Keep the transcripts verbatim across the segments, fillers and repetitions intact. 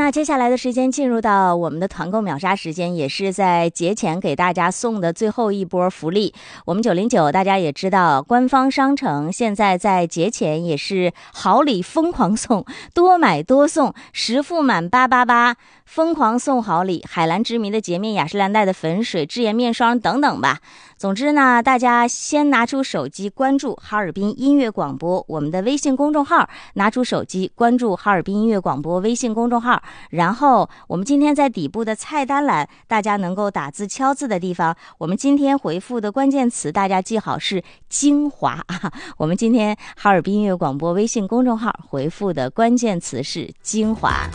那接下来的时间进入到我们的团购秒杀时间，也是在节前给大家送的最后一波福利。我们九零九大家也知道，官方商城现在在节前也是好礼疯狂送，多买多送，十付满八八八，疯狂送好礼，海蓝之谜的洁面雅诗兰黛的粉水、智妍面霜等等吧。总之呢，大家先拿出手机关注哈尔滨音乐广播我们的微信公众号，拿出手机关注哈尔滨音乐广播微信公众号，然后我们今天在底部的菜单栏，大家能够打字敲字的地方，我们今天回复的关键词大家记好是精华啊。我们今天哈尔滨音乐广播微信公众号回复的关键词是精华。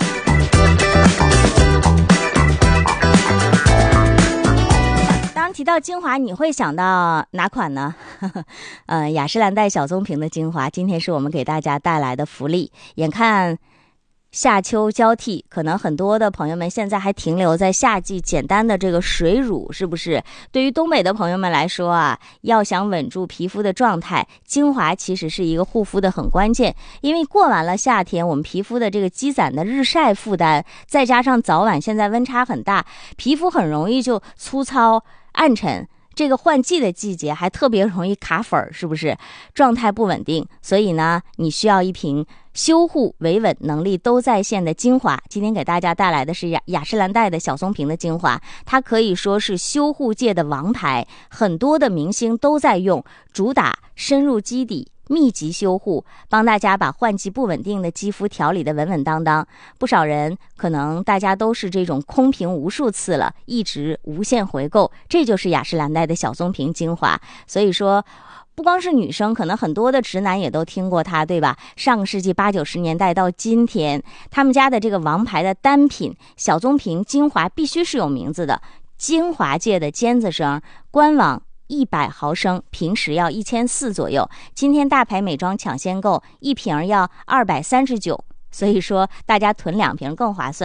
当提到精华，你会想到哪款呢？呃，雅诗兰黛小棕瓶的精华，今天是我们给大家带来的福利。眼看夏秋交替，可能很多的朋友们现在还停留在夏季简单的这个水乳，是不是？对于东北的朋友们来说啊，要想稳住皮肤的状态，精华其实是一个护肤的很关键。因为过完了夏天，我们皮肤的这个积攒的日晒负担，再加上早晚现在温差很大，皮肤很容易就粗糙暗沉，这个换季的季节还特别容易卡粉，是不是？状态不稳定，所以呢，你需要一瓶修护维稳能力都在线的精华。今天给大家带来的是雅雅诗兰黛的小棕瓶的精华，它可以说是修护界的王牌，很多的明星都在用，主打深入基底，密集修护，帮大家把换季不稳定的肌肤调理的稳稳当当。不少人可能大家都是这种空瓶无数次了，一直无限回购，这就是雅诗兰黛的小棕瓶精华。所以说不光是女生，可能很多的直男也都听过它，对吧？上个世纪八九十年代到今天，他们家的这个王牌的单品小棕瓶精华必须是有名字的，精华界的尖子生，官网一百毫升，平时要一千四左右。今天大牌美妆抢先购，一瓶要二百三十九，所以说大家囤两瓶更划算。